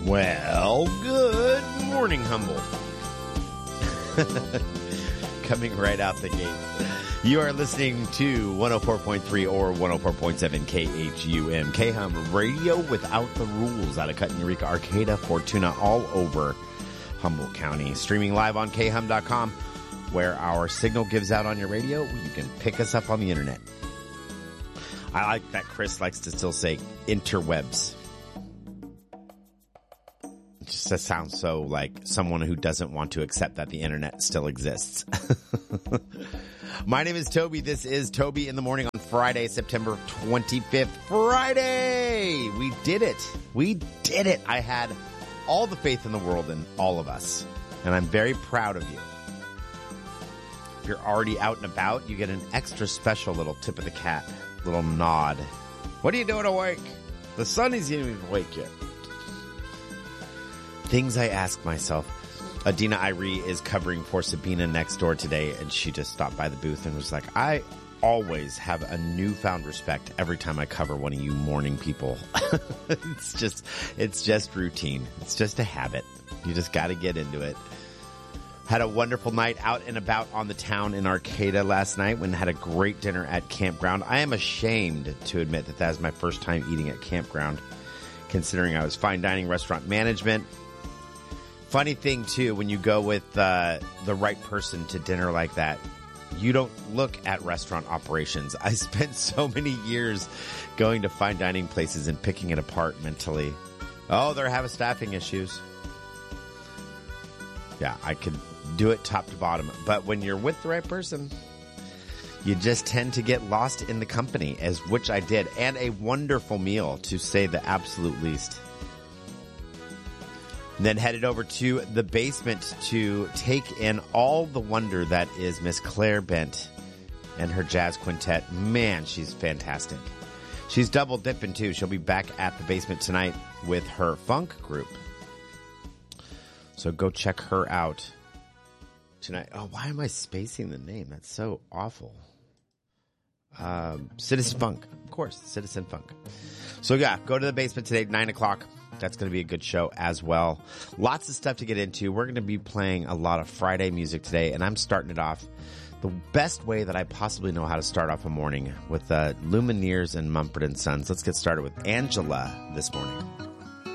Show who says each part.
Speaker 1: Well, good morning, Humble. Coming right out the gate. You are listening to 104.3 or 104.7 KHUM. KHUM Radio without the rules out of Cut Eureka, Arcata, Fortuna, all over Humboldt County. Streaming live on khum.com, where our signal gives out on your radio. You can pick us up on the internet. I like that Chris likes to still say interwebs. It just sounds so like someone who doesn't want to accept that the internet still exists. My name is Toby. This is Toby in the Morning on Friday, September 25th. Friday! We did it. We did it. I had all the faith in the world in all of us, and I'm very proud of you. If you're already out and about, you get an extra special little tip of the cat, little nod. What are you doing awake? The sun isn't even awake yet. Things I ask myself. Adina Irie is covering for Sabina next door today, and she just stopped by the booth and was like, I always have a newfound respect every time I cover one of you morning people. It's just routine. It's just a habit. You just got to get into it. Had a wonderful night out and about on the town in Arcata last night when had a great dinner at Campground. I am ashamed to admit that was my first time eating at Campground, considering I was fine dining restaurant management. Funny thing, too, when you go with the right person to dinner like that, you don't look at restaurant operations. I spent so many years going to fine dining places and picking it apart mentally. Oh, they're having staffing issues. Yeah, I could do it top to bottom. But when you're with the right person, you just tend to get lost in the company, which I did. And a wonderful meal, to say the absolute least. Then headed over to the basement to take in all the wonder that is Miss Claire Bent and her jazz quintet. Man, she's fantastic. She's double dipping, too. She'll be back at the basement tonight with her funk group. So go check her out tonight. Oh, why am I spacing the name? That's so awful. Citizen Funk. Of course, Citizen Funk. So, yeah, go to the basement today, 9 o'clock. That's going to be a good show as well. Lots of stuff to get into. We're going to be playing a lot of Friday music today, and I'm starting it off the best way that I possibly know how to start off a morning with Lumineers and Mumford & Sons. Let's get started with Angela this morning.